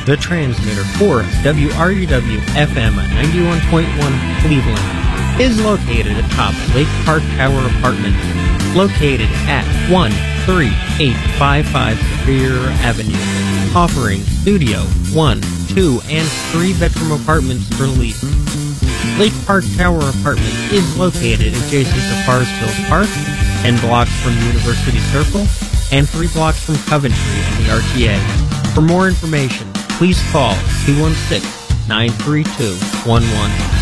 The transmitter for WRUW-FM 91.1 Cleveland is located atop Lake Park Tower Apartments, located at 13855 Superior Avenue, offering studio, 1, 2, and 3-bedroom apartments for lease. Lake Park Tower Apartments is located adjacent to Forest Hills Park, 10 blocks from University Circle, and 3 blocks from Coventry and the RTA. For more information, please call 216-932-1110.